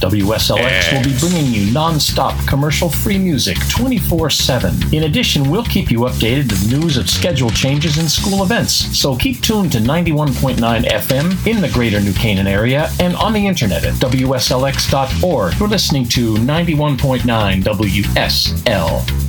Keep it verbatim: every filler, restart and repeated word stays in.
W S L X will be bringing you non-stop commercial-free music twenty-four seven. In addition, we'll keep you updated with news of schedule changes and school events. So keep tuned to ninety-one point nine F M in the greater New Canaan area and on the internet at W S L X dot org. You're listening to ninety-one point nine W S L